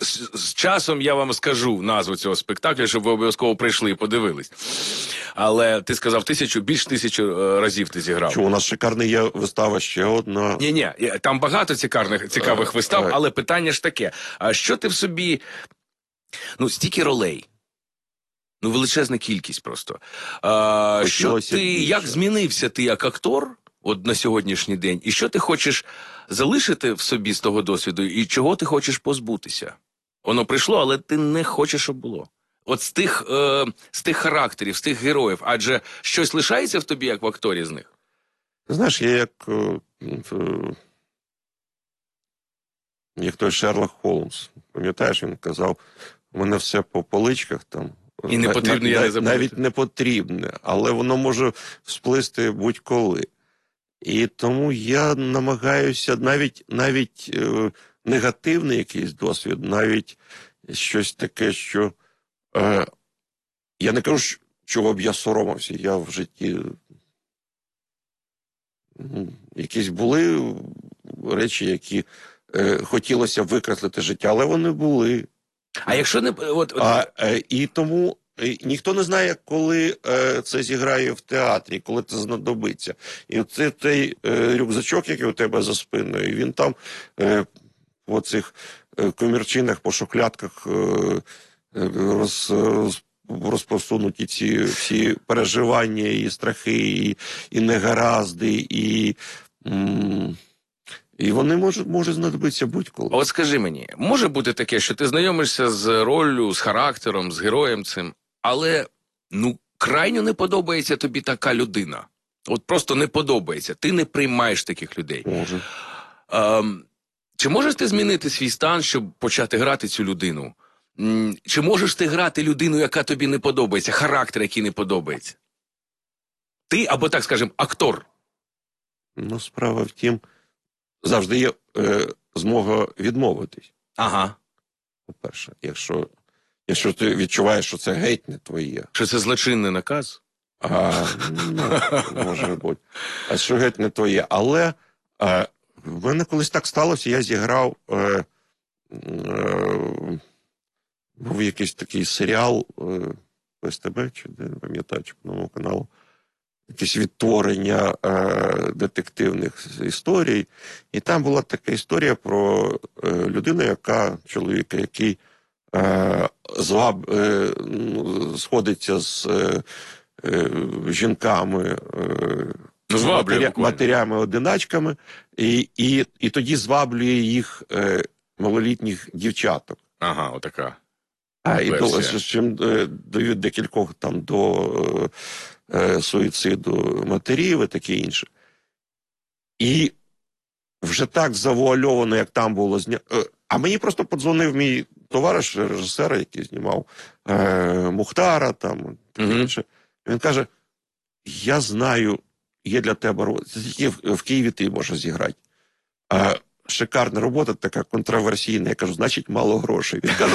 з часом я вам скажу назву цього спектаклю, щоб ви обов'язково прийшли і подивились. Але ти сказав більш 1000 разів ти зіграв. Чому, у нас шикарна є вистава ще одна. Ні, там багато цікавих вистав, але питання ж таке. А що ти в собі... стільки ролей. Величезна кількість просто. Як змінився ти як актор от на сьогоднішній день? І що ти хочеш залишити в собі з того досвіду? І чого ти хочеш позбутися? Воно прийшло, але ти не хочеш, щоб було. От з тих характерів, з тих героїв. Адже щось лишається в тобі, як в акторі з них? Ти знаєш, я як той Шерлок Холмс. Пам'ятаєш, він казав, у мене все по поличках там. І не потрібно, я не забуду. Навіть не потрібне, але воно може всплисти будь-коли. І тому я намагаюся навіть негативний якийсь досвід, навіть щось таке, що я не кажу, чого б я соромився. Я в житті якісь були речі, які хотілося викреслити життя, але вони були. А якщо не... І тому ніхто не знає, коли це зіграє в театрі, коли це знадобиться. І оце той рюкзачок, який у тебе за спиною, він там по цих комірчинах, по шухлядках розпосунуті ці всі переживання і страхи, і негаразди, і вони можуть знадобитися будь-коли. От скажи мені, може бути таке, що ти знайомишся з роллю, з характером, з героєм цим, але, крайньо не подобається тобі така людина. От просто не подобається. Ти не приймаєш таких людей. Може. Чи можеш ти змінити свій стан, щоб почати грати цю людину? Чи можеш ти грати людину, яка тобі не подобається, характер, який не подобається? Ти, або так скажемо, актор. Справа в тім, завжди є змога відмовитись. Ага. По-перше, якщо ти відчуваєш, що це геть не твоє. Що це злочинний наказ? Може бути. А що геть не твоє. Але в мене колись так сталося, я зіграв був якийсь такий серіал по СТБ, чи де, не пам'ятаю, чи по Новому каналу. Якесь відтворення детективних історій. І там була така історія про людину, чоловіка, який сходиться з жінками, матерями-одиначками, і тоді зваблює їх малолітніх дівчаток. Ага, отака. І чим дають декількох там до суїциду матерів і таке інше. І вже так завуальовано, як там було знято. А мені просто подзвонив мій товариш, режисер, який знімав Мухтара, там, таке інше. Він каже, я знаю, є для тебе робота, тільки в Києві ти можеш зіграти. Шикарна робота, така контроверсійна. Я кажу, значить, мало грошей. Він каже,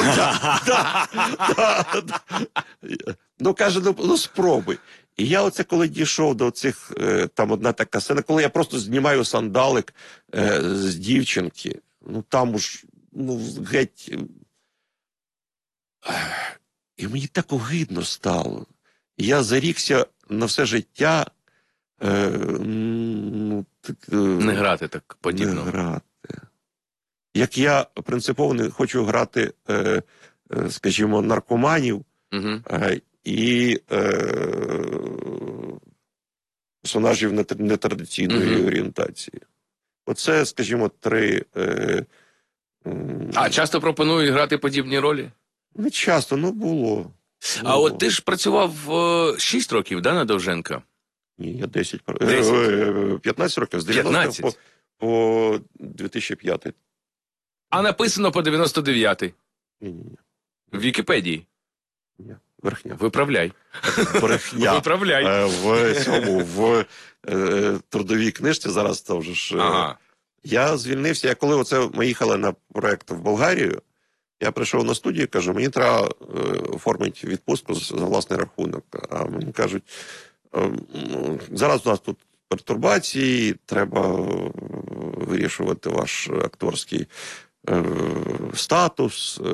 каже, спробуй. І я оце, коли дійшов до цих, там одна така сцена, коли я просто знімаю сандалик з дівчинки, там уж, геть. І мені так огидно стало. І я зарікся на все життя не грати так подібно. Не грати. Як я принципово не хочу грати, скажімо, наркоманів і персонажів нетрадиційної орієнтації. Оце, скажімо, три... А часто пропонують грати подібні ролі? Не часто, було. А от ти ж працював 6 років, да, на Довженка? Ні, я 15 років, з 90 по 2005. А написано по 99-й? Ні. В Вікіпедії? Ні, брехня. Виправляй. Брехня. Виправляй. В трудовій книжці зараз це вже ж... Я звільнився, коли ми їхали на проєкт в Болгарію, я прийшов на студію, кажу, мені треба оформити відпустку за власний рахунок. А мені кажуть, зараз у нас тут пертурбації, треба вирішувати ваш акторський статус,